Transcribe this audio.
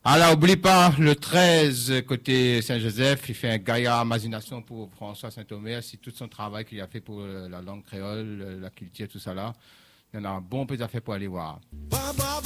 Alors, oublie pas, le 13, côté Saint-Joseph, il fait un gaillard imagination pour François Saint-Omer, c'est tout son travail qu'il a fait pour la langue créole, la culture, tout ça là. Il y en a un bon peu d'affaires pour aller voir.